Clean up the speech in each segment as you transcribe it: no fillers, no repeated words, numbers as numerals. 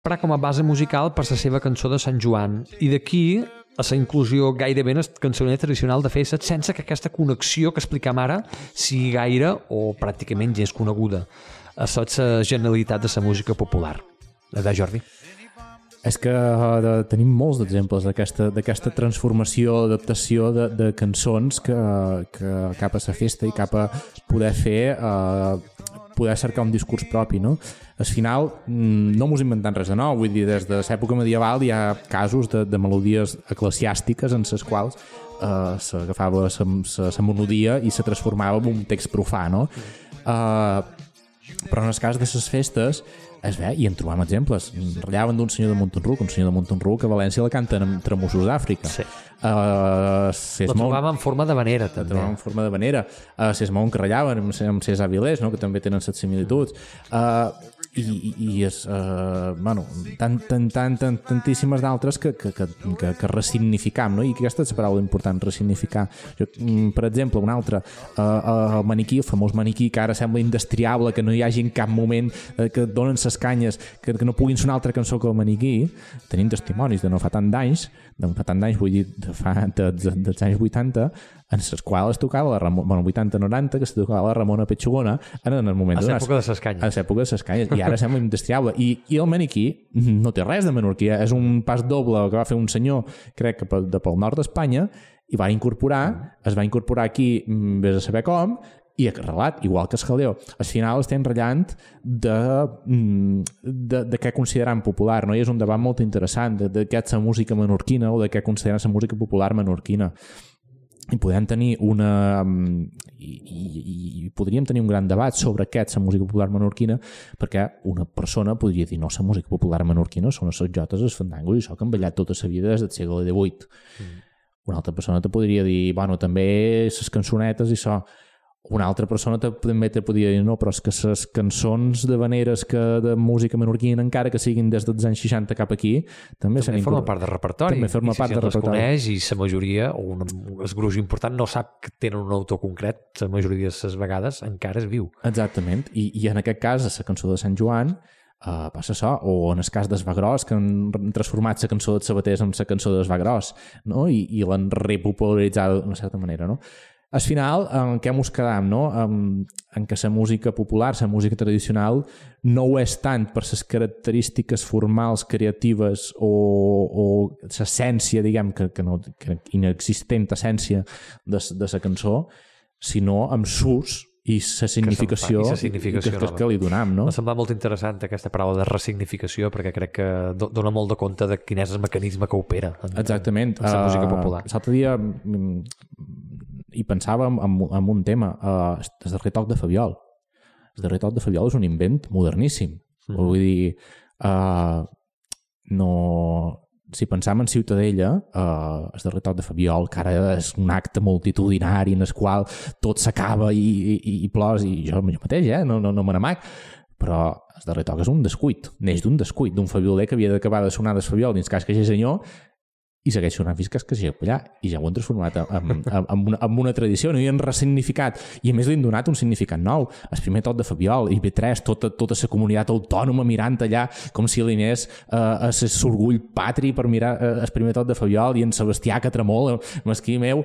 emprar com a base musical per la seva cançó de Sant Joan. I d'aquí a la inclusió gairebé en el cançoner tradicional de Fesset, sense que aquesta connexió que explicam ara sigui gaire o pràcticament gens coneguda a la generalitat de la música popular. De Jordi? És que tenim molts exemples d'aquesta transformació, adaptació de cançons que cap a la festa i cap a poder fer poder cercar un discurs propi, no? Al final no mos inventant res de nou, vull dir, des de l'època medieval hi ha casos de melodies eclesiàstiques en les quals s'agafava la melodia i se transformava en un text profà, no? Però en el cas de les festes es ve, i en trobam exemples, ratllaven d'un senyor de Montenruc, un senyor de Montenruc que a València la canten amb Tramussos d'Àfrica. Sí. La trobàvem en forma de vanera, també. La trobàvem en forma de vanera. Sesmont que rallaven amb César Avilés, no? Que també tenen set similituds. I és, bueno, tantíssimes d'altres que ressignificam, no? I aquesta és la paraula important, ressignificar. Per exemple, un altre, el maniquí, el famós maniquí, que ara sembla indestriable, que no hi hagi en cap moment que donen ses canyes, que no puguin sonar altra cançó que el maniquí. Tenim testimonis de no fa tant d'anys, vull dir, dels anys 80, en les quals es tocava la Ramona, bueno, 80-90, que es tocava la Ramona Petxugona en el moment a l'època de ses canyes. A l'època de ses canyes. I ara sembla indestriable. I el maniquí no té res de menorquia. És un pas doble que va fer un senyor, crec que pel nord d'Espanya, i es va incorporar aquí, vés a saber com, i arreglat, igual que el Jaleo. Al final estem ratllant de què consideram popular, no? I és un debat molt interessant de què és la música menorquina o de què consideram la música popular menorquina. I podem tenir i podríem tenir un gran debat sobre què és la música popular menorquina, perquè una persona podria dir, no, la música popular menorquina són les jotes, els fandangos i això que han ballat tota la vida des del segle XVIII. Una altra persona te podria dir, bueno, també les cançonetes i això. Una altra persona també te podria dir, no, però és que les cançons de veneres de música menorquina, encara que siguin des dels anys 60 cap aquí, també forma part del repertori. També forma part del repertori. Coneix, i la majoria, o un gruix important, no sap que tenen un autor concret, la majoria de les vegades encara es viu. Exactament, i en aquest cas, a la cançó de Sant Joan, passa això, o en el cas d'Esvagros, que han transformat la cançó dels Sabaters en la cançó d'Esvagros, no? I l'han repopularitzat d'una certa manera, no? Al final, en què mos quedam, no? En què la música popular, la música tradicional, no ho és tant per les característiques formals, creatives o l'essència, diguem, que inexistent essència de la cançó, sinó amb s'ús i la significació que li donam, no? M'ha semblat molt interessant aquesta paraula de ressignificació, perquè crec que dona molt de compte de quin és el mecanisme que opera en la música popular. L'altre dia i pensava en un tema, el darrer toc de Fabiol. El darrer toc de Fabiol és un invent moderníssim. Vull dir, si pensam en Ciutadella, el darrer toc de Fabiol, que ara és un acte multitudinari en el qual tot s'acaba i plors, i jo mateix, no me n'amac, però el darrer toc és un descuit, neix d'un descuit, d'un fabioler que havia d'acabar de sonar del Fabiol dins cas que ja senyor, i segueix sonant fins que s'hagi allà, i ja ho han transformat en una tradició, no? I han ressignificat, i a més li han donat un significat nou. El primer toc de Fabiol, i B3, tota la comunitat autònoma mirant allà com si li anés a l'orgull patri per mirar el primer toc de Fabiol, i en Sebastià que tremola, mesquí meu,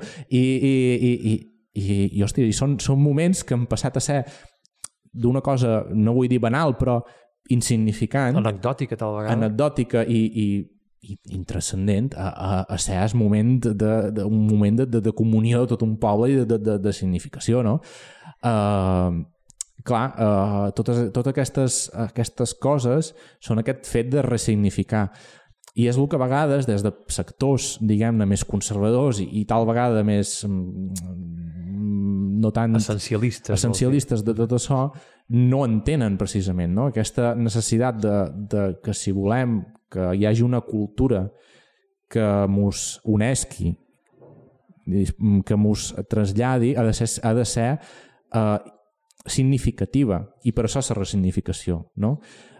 i hòstia, són moments que han passat a ser d'una cosa, no vull dir banal, però insignificant, anecdòtica tal vegada, anecdòtica i intranscendent a ser un moment de comunió de tot un poble i de significació, no? Clar, totes aquestes coses són aquest fet de ressignificar, i és el que a vegades des de sectors, diguem-ne, més conservadors i tal vegada més no tan essencialistes de tot això, no entenen precisament, no? Aquesta necessitat de que si volem que hi hagi una cultura que mos unesqui, que mos traslladi, ha de ser significativa, i per això la ressignificació, no?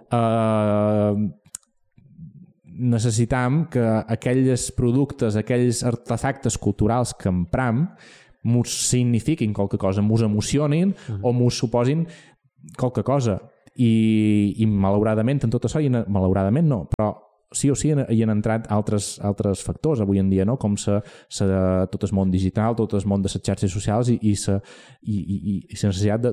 Necessitam que aquells productes, aquells artefactes culturals que empram mos signifiquin qualque cosa, mos emocionin o mos suposin qualque cosa. i malauradament en tot això, malauradament no, però sí o sí hi han entrat altres factors avui en dia, no? Com tot el món digital, tot el món de les xarxes socials i la necessitat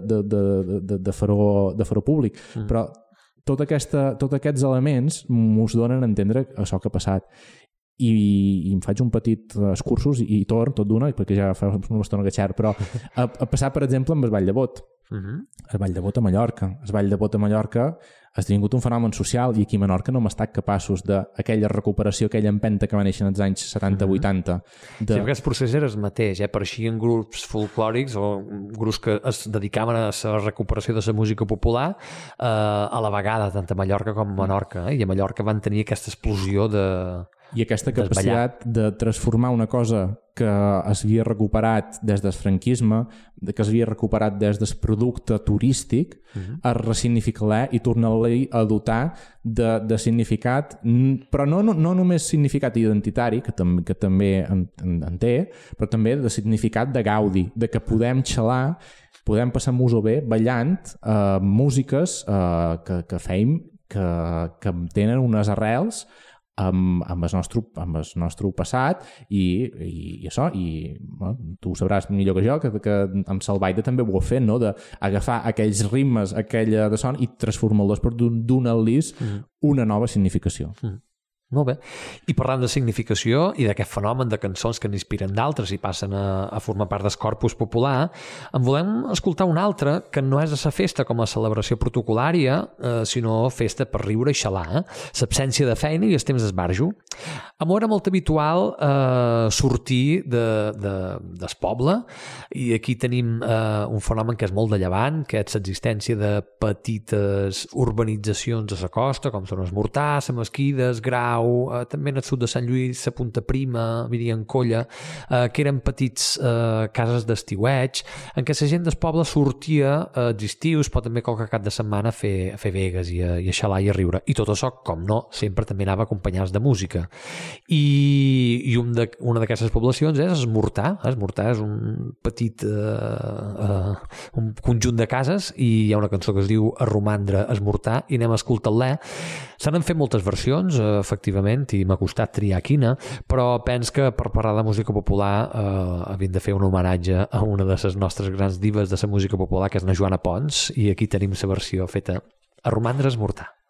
de fer-ho públic. Però tots aquests elements mos donen a entendre això que ha passat. I em faig un petit excursus i torn tot d'una, perquè ja fa una estona que xerro, però ha passat, per exemple, amb el Ball de Bot. El Ball de Bot a Mallorca. El Ball de Bot a Mallorca ha tingut un fenomen social i aquí a Menorca no hem estat capaços d'aquella recuperació, aquella empenta que va néixer en els anys 70-80. Sí, perquè el procés era el mateix, apareixien grups folclòrics o grups que es dedicaven a la recuperació de la música popular a la vegada, tant a Mallorca com a Menorca, i a Mallorca van tenir aquesta explosió i aquesta capacitat de transformar una cosa que s'havia recuperat des del franquisme, que s'havia recuperat des del producte turístic, a ressignificar-la i tornar-la a dotar de significat, però no només significat identitari, que també en té, però també de significat de gaudi, de que podem xalar, podem passar-nos-ho bé ballant músiques que feim, que tenen unes arrels amb el nostre passat i això, i bueno, tu ho sabràs millor que jo, que amb Salvaire també ho he fet, no? D'agafar aquells ritmes, aquella de son i transformar-los per donar-los una nova significació. Molt bé. I parlant de significació i d'aquest fenomen de cançons que n'inspiren d'altres i passen a formar part del corpus popular, en volem escoltar una altra que no és a la festa com a celebració protocolària, sinó festa per riure i xalar, l'absència de feina i els temps d'esbarjo. A Mo era molt habitual sortir del poble i aquí tenim un fenomen que és molt de llevant, que és l'existència de petites urbanitzacions a la costa, com són els Mortars, la Mesquida, el Grau, també en el sud de Sant Lluís, a Punta Prima, Colla, que eren petits cases d'estiueig, en què la gent del poble sortia als estius, però també qualque cap de setmana a fer vegues i a xalar i a riure. I tot això, com no, sempre també anava acompanyats de música. I una d'aquestes poblacions és el Mortar. El Mortar és un petit un conjunt de cases i hi ha una cançó que es diu A romandre es Mortar i anem a escoltar-la. Se n'han fet moltes versions, efectivament, i m'ha costat triar quina, però penso que per parlar de música popular havien de fer un homenatge a una de les nostres grans divas de la música popular, que és na Joana Pons, i aquí tenim la versió feta A romandre es Mortar.